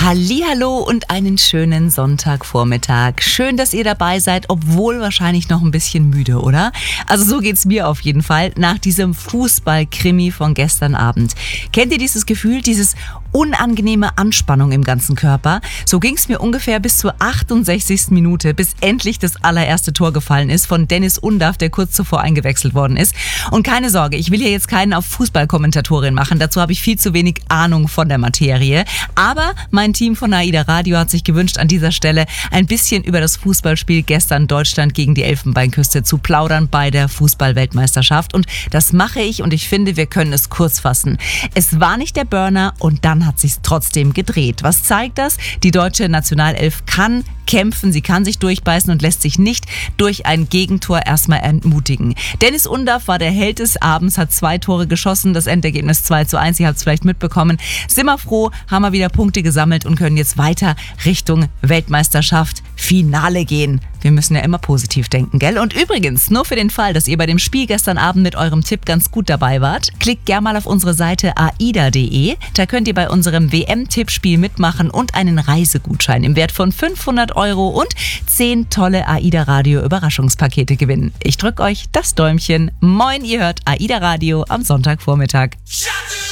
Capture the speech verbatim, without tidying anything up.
Hallihallo und einen schönen Sonntagvormittag. Schön, dass ihr dabei seid, obwohl wahrscheinlich noch ein bisschen müde, oder? Also so geht's mir auf jeden Fall nach diesem Fußball-Krimi von gestern Abend. Kennt ihr dieses Gefühl, dieses unangenehme Anspannung im ganzen Körper? So ging's mir ungefähr bis zur achtundsechzigsten Minute, bis endlich das allererste Tor gefallen ist von Dennis Undaff, der kurz zuvor eingewechselt worden ist. Und keine Sorge, ich will hier jetzt keinen auf Fußballkommentatorin machen, dazu habe ich viel zu wenig Ahnung von der Materie. Aber mein Team von AIDA Radio hat sich gewünscht, an dieser Stelle ein bisschen über das Fußballspiel gestern Deutschland gegen die Elfenbeinküste zu plaudern bei der Fußball-Weltmeisterschaft. Und das mache ich und ich finde, wir können es kurz fassen. Es war nicht der Burner und dann hat sich's trotzdem gedreht. Was zeigt das? Die deutsche Nationalelf kann kämpfen, sie kann sich durchbeißen und lässt sich nicht durch ein Gegentor erstmal entmutigen. Dennis Undaff war der Held des Abends, hat zwei Tore geschossen, das Endergebnis zwei zu eins, ihr habt es vielleicht mitbekommen. Sind wir froh, haben wir wieder Punkte gesammelt und können jetzt weiter Richtung Weltmeisterschaft, Finale gehen. Wir müssen ja immer positiv denken, gell? Und übrigens, nur für den Fall, dass ihr bei dem Spiel gestern Abend mit eurem Tipp ganz gut dabei wart, klickt gerne mal auf unsere Seite aida punkt de. Da könnt ihr bei unserem W M-Tippspiel mitmachen und einen Reisegutschein im Wert von fünfhundert Euro und zehn tolle AIDA Radio Überraschungspakete gewinnen. Ich drücke euch das Däumchen. Moin, ihr hört AIDA Radio am Sonntagvormittag.